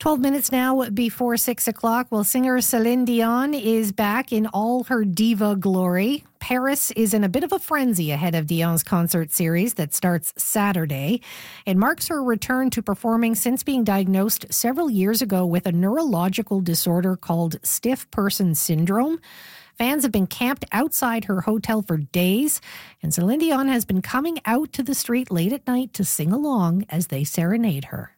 12 minutes now before 6 o'clock. Well, singer Celine Dion is back in all her diva glory. Paris is in a bit of a frenzy ahead of Dion's concert series that starts Saturday. It marks her return to performing since being diagnosed several years ago with a neurological disorder called stiff person syndrome. Fans have been camped outside her hotel for days, and Celine Dion has been coming out to the street late at night to sing along as they serenade her.